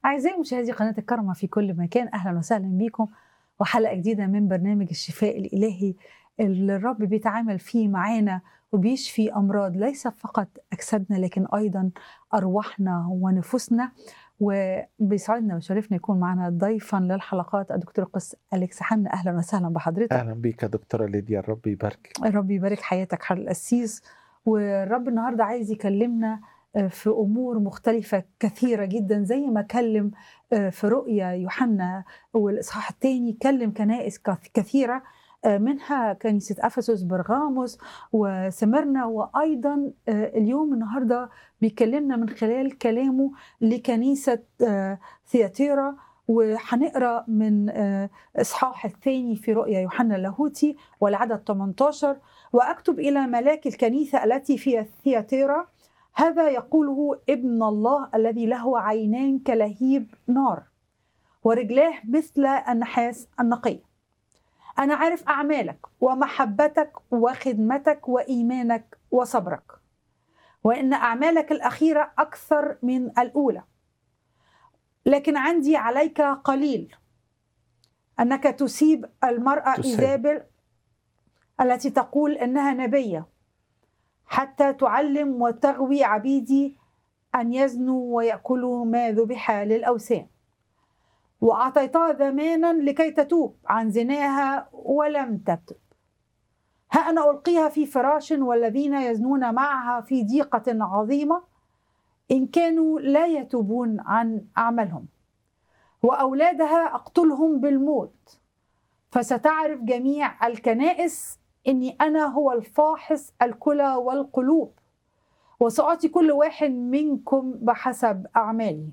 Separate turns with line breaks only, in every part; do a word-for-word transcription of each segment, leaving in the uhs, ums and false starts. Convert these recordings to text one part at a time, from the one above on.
أعزائي مشاهدي قناة الكرمة في كل مكان، أهلا وسهلا بكم وحلقة جديدة من برنامج الشفاء الإلهي اللي الرب بيتعامل فيه معانا وبيشفي أمراض ليس فقط أجسادنا لكن أيضا أرواحنا ونفوسنا. وبيسعدنا وشرفنا يكون معنا ضيفا للحلقات الدكتور قس أليكس حنا. أهلا وسهلا بحضرتك.
اهلا بيك يا دكتوره ليديا، الرب يبارك.
الرب يبارك حياتك حضرة القسيس. والرب النهارده عايز يكلمنا في أمور مختلفة كثيرة جدا، زي ما كلم في رؤيا يوحنا والإصحاح الثاني، كلم كنائس كثيرة منها كنيسة أفسس، برغاموس وسمرنا، وأيضا اليوم النهاردة بيكلمنا من خلال كلامه لكنيسة ثياتيرا. وهنقرأ من إصحاح الثاني في رؤيا يوحنا اللاهوتي والعدد ثمانية عشر: وأكتب إلى ملاك الكنيسة التي في ثياتيرا، هذا يقوله ابن الله الذي له عينان كلهيب نار ورجلاه مثل النحاس النقي. أنا عارف أعمالك ومحبتك وخدمتك وإيمانك وصبرك، وإن أعمالك الأخيرة أكثر من الأولى، لكن عندي عليك قليل، أنك تسيب المرأة إيزابل التي تقول إنها نبية، حتى تعلم وتغوي عبيدي أن يزنوا ويأكلوا ما ذبح للأوثان، وأعطيتها ضمانا لكي تتوب عن زناها ولم تتب. ها أنا ألقيها في فراش، والذين يزنون معها في ضيقة عظيمة إن كانوا لا يتوبون عن أعمالهم، وأولادها أقتلهم بالموت. فستعرف جميع الكنائس إني أنا هو الفاحص الكلى والقلوب، وسأعطي كل واحد منكم بحسب أعماله.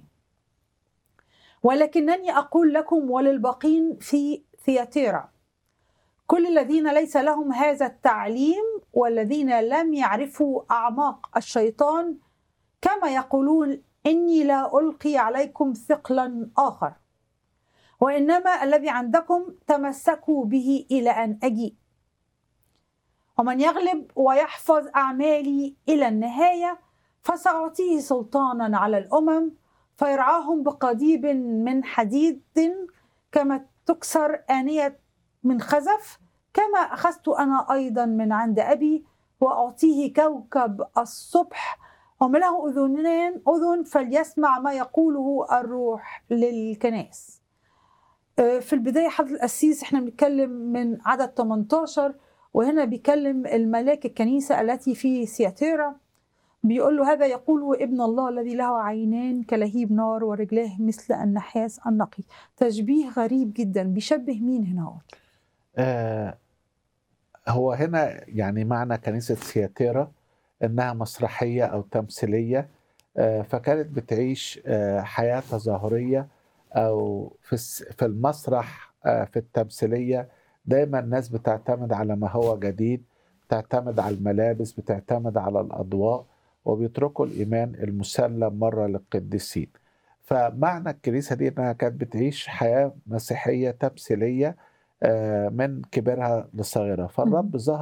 ولكنني أقول لكم وللباقين في ثياتيرا، كل الذين ليس لهم هذا التعليم والذين لم يعرفوا أعماق الشيطان، كما يقولون إني لا ألقي عليكم ثقلا آخر، وإنما الذي عندكم تمسكوا به إلى أن أجيء. ومن يغلب ويحفظ أعمالي إلى النهاية فسأعطيه سلطانا على الأمم، فيرعاهم بقضيب من حديد كما تكسر آنية من خزف، كما أخذت أنا أيضا من عند أبي، وأعطيه كوكب الصبح. ومن له أذنان أذن فليسمع ما يقوله الروح للكنائس. في البداية حضرة القسيس احنا بنتكلم من عدد ثمانية عشر، وهنا بيكلم الملاك الكنيسة التي في ثياتيرا، بيقول له هذا يقوله ابن الله الذي له عينان كلهيب نار ورجلاه مثل النحاس النقي. تشبيه غريب جدا، بيشبه مين هنا؟
آه هو هنا يعني معنى كنيسة ثياتيرا إنها مسرحية أو تمثيلية، آه فكانت بتعيش آه حياة تظاهرية أو في في المسرح. آه في التمثيلية دايما الناس بتعتمد على ما هو جديد، بتعتمد على الملابس، بتعتمد على الأضواء، وبيتركوا الإيمان المسلم مرة للقديسين. فمعنى الكنيسة دي إنها كانت بتعيش حياة مسيحية تمثيلية من كبرها لصغيرها. فالرب ظهر